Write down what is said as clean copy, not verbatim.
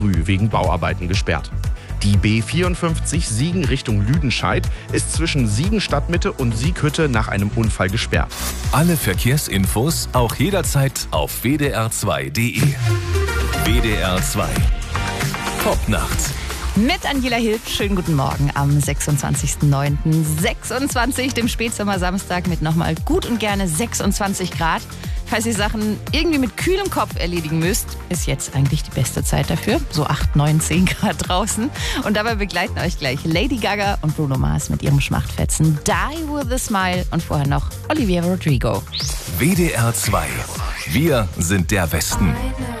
früh wegen Bauarbeiten gesperrt. Die B54 Siegen Richtung Lüdenscheid ist zwischen Siegen Stadtmitte und Sieghütte nach einem Unfall gesperrt. Alle Verkehrsinfos auch jederzeit auf wdr2.de. WDR 2 Top Nacht. Mit Angela Hilf, schönen guten Morgen am 26.09.26, dem Spätsommer-Samstag mit nochmal gut und gerne 26 Grad. Falls ihr Sachen irgendwie mit kühlem Kopf erledigen müsst, ist jetzt eigentlich die beste Zeit dafür. So 8, 9, 10 Grad draußen. Und dabei begleiten euch gleich Lady Gaga und Bruno Mars mit ihrem Schmachtfetzen Die With A Smile und vorher noch Olivia Rodrigo. WDR 2. Wir sind der Westen.